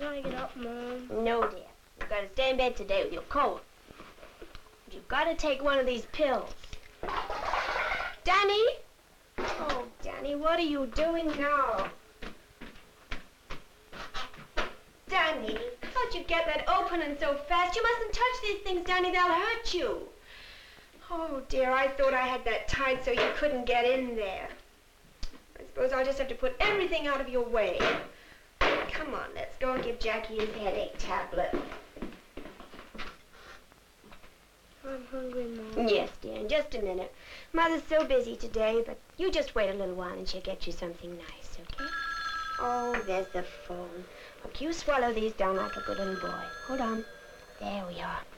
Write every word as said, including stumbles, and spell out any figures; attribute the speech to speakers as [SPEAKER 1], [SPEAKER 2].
[SPEAKER 1] I get up, Mom?
[SPEAKER 2] No, dear. You've got to stay in bed today with your cold. You've got to take one of these pills. Danny? Oh, Danny, what are you doing now? Danny, how'd you get that opening so fast? You mustn't touch these things, Danny. They'll hurt you. Oh, dear, I thought I had that tied so you couldn't get in there. I suppose I'll just have to put everything out of your way. Come on, let's go and give Jackie his headache tablet.
[SPEAKER 1] I'm hungry, Mom.
[SPEAKER 2] Yes, dear, in just a minute. Mother's so busy today, but you just wait a little while and she'll get you something nice, okay? Oh, there's the phone. Look, you swallow these down like a good little boy. Hold on. There we are.